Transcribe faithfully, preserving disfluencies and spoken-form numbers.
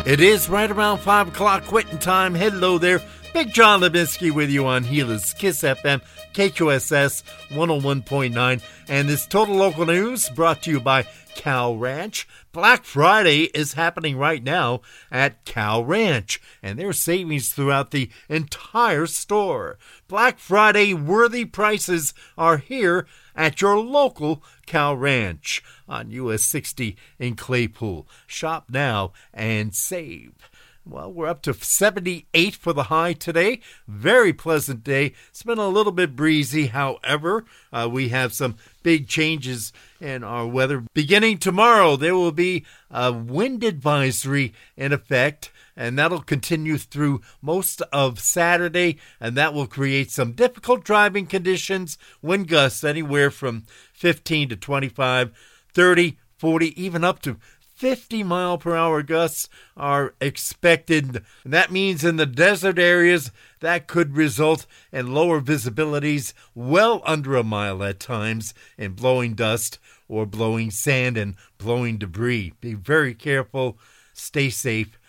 It is right around five o'clock quitting time. Hello there. Big John Levinsky with you on Gila's Kiss F M, K Q S S one oh one point nine. And this Total Local News brought to you by Cow Ranch. Black Friday is happening right now at Cow Ranch, and there's savings throughout the entire store. Black Friday worthy prices are here at your local Cow Ranch on U S sixty in Claypool. Shop now and save. Well, we're up to seventy-eight for the high today. Very pleasant day. It's been a little bit breezy. However, uh, we have some big changes in our weather. Beginning tomorrow, there will be a wind advisory in effect, and that'll continue through most of Saturday, and that will create some difficult driving conditions. Wind gusts anywhere from fifteen to twenty-five, thirty, forty, even up to fifty mile per hour gusts are expected. And that means in the desert areas, that could result in lower visibilities, well under a mile at times, and blowing dust or blowing sand and blowing debris. Be very careful, stay safe,